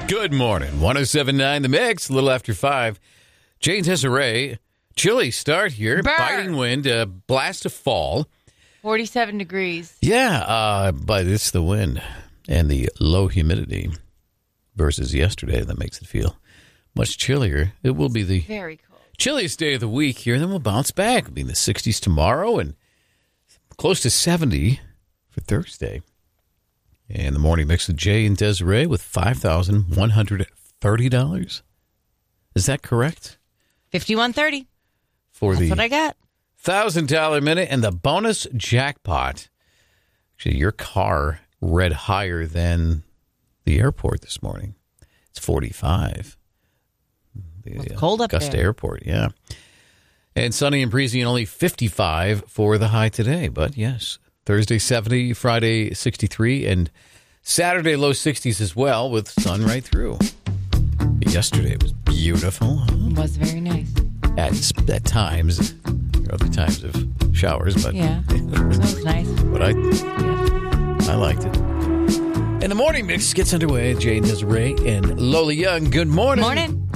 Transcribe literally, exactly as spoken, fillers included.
Good morning. one oh seven point nine The Mix, a little after five. Jane Desiree, chilly start here. Burr. Biting wind, a blast of fall. forty-seven degrees. Yeah, uh, but it's the wind and the low humidity versus yesterday that makes it feel much chillier. It will be the Very cold. chilliest day of the week here, then we'll bounce back. It'll be in the sixties tomorrow and close to seventy for Thursday. And the morning mix with Jay and Desiree with five thousand one hundred thirty dollars. Is that correct? fifty-one thirty. For That's the what I got. one thousand dollars minute and the bonus jackpot. Actually, your car read higher than the airport this morning. It's forty-five. The Well, it's cold up Augusta there. Airport, yeah. And sunny and breezy and only fifty-five for the high today. But yes, Thursday seventy, Friday sixty-three, and Saturday low sixties as well with sun right through. Yesterday was beautiful. It was very nice. At, at times, there are other times of showers, but Yeah. That was nice. but I Yeah. I liked it. And the morning mix gets underway. Jay Desiree and Lola Young. Good morning. Morning.